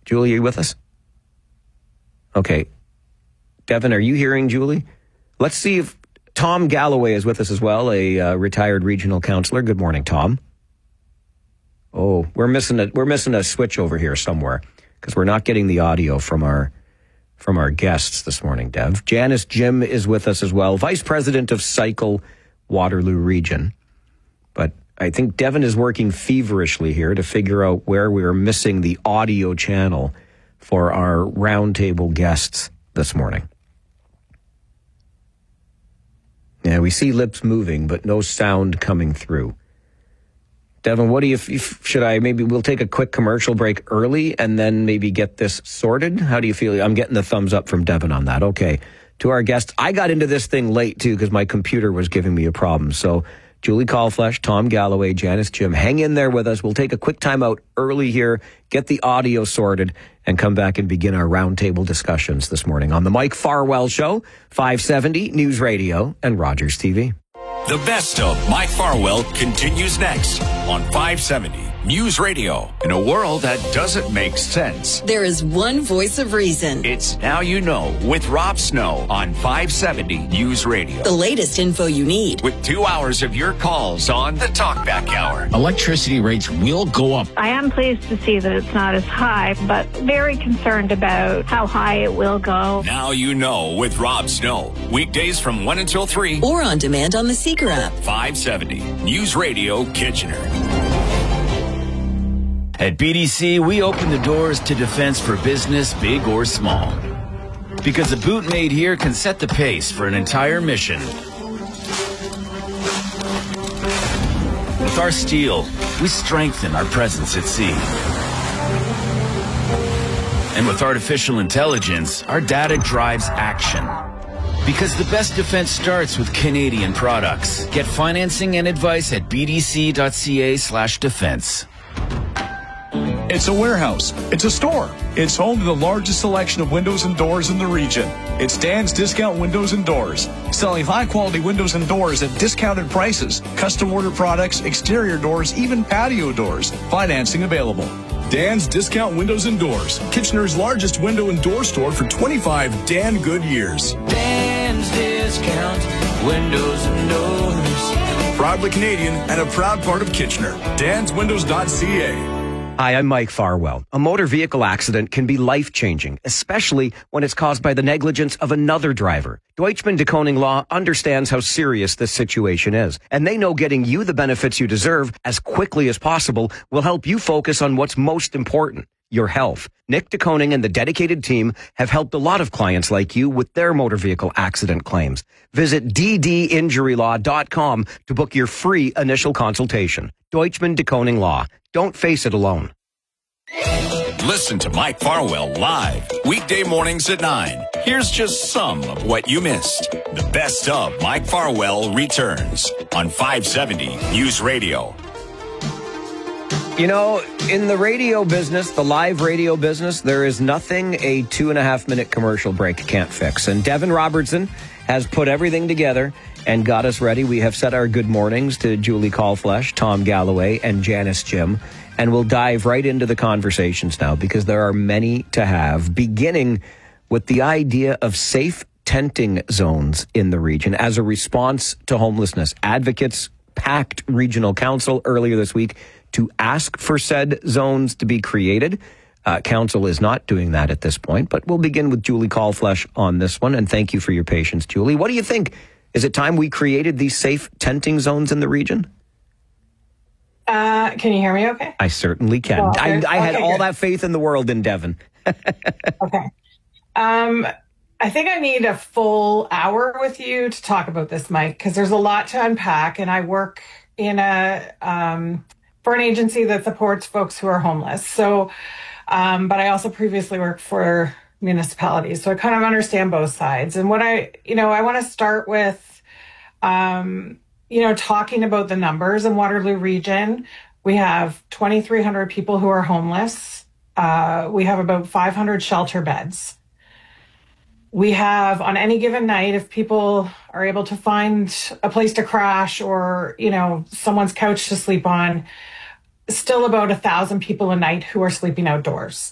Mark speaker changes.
Speaker 1: Julie, are you with us? Okay. Devin, are you hearing Julie? Let's see if Tom Galloway is with us as well, a retired regional councillor. Good morning, Tom. Oh, we're missing a switch over here somewhere because we're not getting the audio from our guests this morning, Dev. Janice Jim is with us as well, Vice President of Cycle Waterloo Region. But I think Devin is working feverishly here to figure out where we are missing the audio channel for our roundtable guests this morning. Yeah, we see lips moving, but no sound coming through. Devin, what do you, we'll take a quick commercial break early and then maybe get this sorted? How do you feel? I'm getting the thumbs up from Devin on that. Okay. To our guests, I got into this thing late too because my computer was giving me a problem. So Julie Callflesh, Tom Galloway, Janice Jim, hang in there with us. We'll take a quick time out early here, get the audio sorted, and come back and begin our roundtable discussions this morning on the Mike Farwell Show, 570 News Radio and Rogers TV.
Speaker 2: The best of Mike Farwell continues next on 570 News Radio. In a world that doesn't make sense,
Speaker 3: there is one voice of reason.
Speaker 2: It's Now You Know with Rob Snow on 570 News Radio.
Speaker 3: The latest info you need.
Speaker 2: With 2 hours of your calls on the Talkback Hour.
Speaker 4: Electricity rates will go up.
Speaker 5: I am pleased to see that it's not as high, but very concerned about how high it will go.
Speaker 2: Now You Know with Rob Snow. Weekdays from 1 until 3.
Speaker 3: Or on demand on the Seeker app.
Speaker 2: 570 News Radio Kitchener.
Speaker 4: At BDC, we open the doors to defense for business, big or small. Because a boot made here can set the pace for an entire mission. With our steel, we strengthen our presence at sea. And with artificial intelligence, our data drives action. Because the best defense starts with Canadian products. Get financing and advice at bdc.ca/defense.
Speaker 6: It's a warehouse. It's a store. It's home to the largest selection of windows and doors in the region. It's Dan's Discount Windows and Doors, selling high-quality windows and doors at discounted prices, custom-order products, exterior doors, even patio doors. Financing available. Dan's Discount Windows and Doors, Kitchener's largest window and door store for 25 Dan good years.
Speaker 7: Dan's Discount Windows and Doors.
Speaker 6: Proudly Canadian and a proud part of Kitchener. DansWindows.ca.
Speaker 1: Hi, I'm Mike Farwell. A motor vehicle accident can be life-changing, especially when it's caused by the negligence of another driver. Deutschman de Koning Law understands how serious this situation is, and they know getting you the benefits you deserve as quickly as possible will help you focus on what's most important, your health. Nick de Koning and the dedicated team have helped a lot of clients like you with their motor vehicle accident claims. Visit ddinjurylaw.com to book your free initial consultation. Deutschman de Koning Law. Don't face it alone.
Speaker 2: Listen to Mike Farwell live weekday mornings at 9. Here's just some of what you missed. The best of Mike Farwell returns on 570 News Radio.
Speaker 1: You know, in the radio business, the live radio business, there is nothing a 2.5-minute commercial break can't fix. And Devin Robertson has put everything together and got us ready. We have said our good mornings to Julie Callflesh, Tom Galloway, and Janice Jim. And we'll dive right into the conversations now because there are many to have, beginning with the idea of safe tenting zones in the region as a response to homelessness. Advocates packed regional council earlier this week to ask for said zones to be created. Council is not doing that at this point, but we'll begin with Julie Callflesh on this one. And thank you for your patience, Julie. What do you think? Is it time we created these safe tenting zones in the region?
Speaker 8: Can you hear me okay?
Speaker 1: I certainly can. Well, I had all that faith in the world in Devin.
Speaker 8: Okay. I think I need a full hour with you to talk about this, Mike, because there's a lot to unpack. And I work in for an agency that supports folks who are homeless. So, but I also previously worked for municipalities. So I kind of understand both sides. And what I want to start with, talking about the numbers in Waterloo Region. We have 2,300 people who are homeless. We have about 500 shelter beds. We have, on any given night, if people are able to find a place to crash or, someone's couch to sleep on, still about 1,000 people a night who are sleeping outdoors.